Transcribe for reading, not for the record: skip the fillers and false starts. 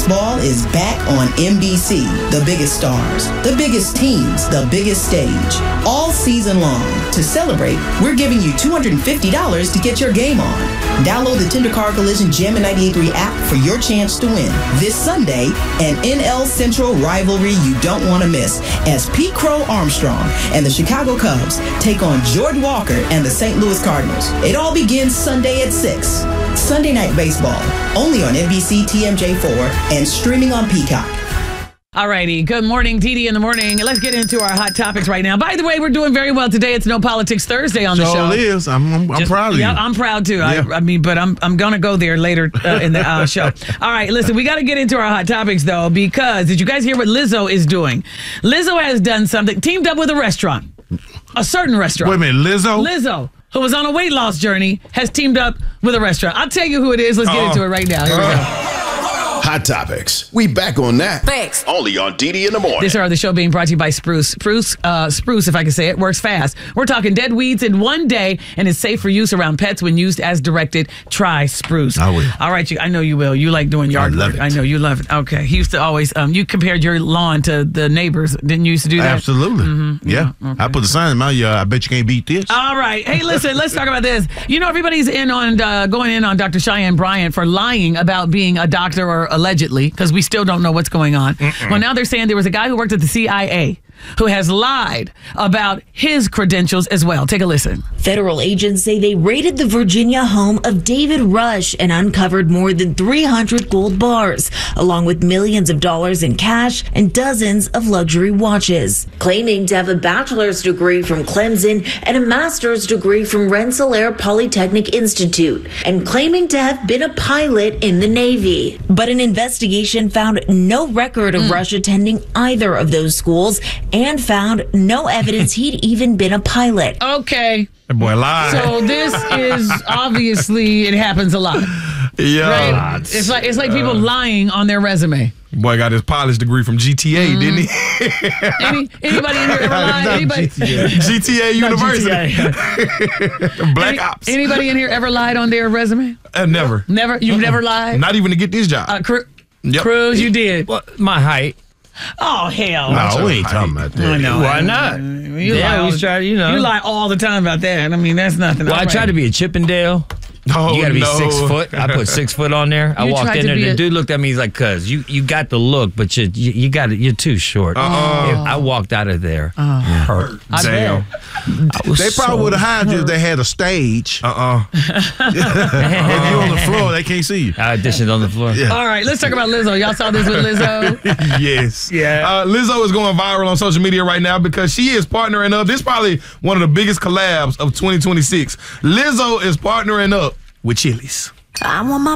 Baseball is back on NBC. The biggest stars, the biggest teams, the biggest stage. All season long. To celebrate, we're giving you $250 to get your game on. Download the Tender Car Collision Jammin' 98.3 app for your chance to win. This Sunday, an NL Central rivalry you don't want to miss as Pete Crow Armstrong and the Chicago Cubs take on Jordan Walker and the St. Louis Cardinals. It all begins Sunday at 6. Sunday Night Baseball, only on NBC TMJ4 and streaming on Peacock. All righty. Good morning, Dee in the morning. Let's get into our hot topics right now. By the way, we're doing very well today. It's No Politics Thursday on the show. It is. I'm proud of you. Yeah, I'm proud too. Yeah. I mean, but I'm going to go there later in the show. All right, listen, we got to get into our hot topics though, because did you guys hear what Lizzo is doing? Lizzo has done something, teamed up with a restaurant, a certain restaurant. Wait a minute, Lizzo? Lizzo, who was on a weight loss journey, has teamed up with a restaurant. I'll tell you who it is. Let's get into it right now. Here we go. Hot Topics. We back on that. Thanks. Only on Dee in the morning. This hour of the show being brought to you by Spruce. Spruce, if I can say it, works fast. We're talking dead weeds in one day, and it's safe for use around pets when used as directed. Try Spruce. I will. All right, I know you will. You like doing yard work. I know you love it. Okay. He used to always, you compared your lawn to the neighbors. Didn't you used to do that? Absolutely. Mm-hmm. Yeah. Okay. I put the sign in my yard. I bet you can't beat this. All right. Hey, listen, let's talk about this. You know, everybody's going in on Dr. Cheyenne Bryant for lying about being a doctor or allegedly, because we still don't know what's going on. Well, now they're saying there was a guy who worked at the CIA who has lied about his credentials as well. Take a listen. Federal agents say they raided the Virginia home of David Rush and uncovered more than 300 gold bars, along with millions of dollars in cash and dozens of luxury watches. Claiming to have a bachelor's degree from Clemson and a master's degree from Rensselaer Polytechnic Institute, and claiming to have been a pilot in the Navy. But an investigation found no record of Rush attending either of those schools and found no evidence he'd even been a pilot. Okay. That boy lied. So this is obviously, it happens a lot. Yeah. Right? It's like people lying on their resume. Boy got his pilot's degree from GTA, didn't he? Anybody in here ever lied? Anybody? GTA University. Black Ops. Anybody in here ever lied on their resume? Never. Never? You've never lied? Not even to get this job. Cruz, you did. Well, my height. Oh, hell. No, we ain't talking about that. I know. Why not? You You lie all the time about that. I mean, that's nothing. Well, I tried to be a Chippendale. Oh, you got to be 6 foot. I put 6 foot on there. I walked in there. The dude looked at me. He's like, "Cuz you got the look, but you got it. You're too short." I walked out of there. Hurt. Damn. They probably would have hired you if they had a stage. If you're on the floor, they can't see you. I auditioned on the floor. Yeah. All right, let's talk about Lizzo. Y'all saw this with Lizzo? Yes. Yeah. Lizzo is going viral on social media right now because she is partnering up. This is probably one of the biggest collabs of 2026. Lizzo is partnering up with Chili's. I want my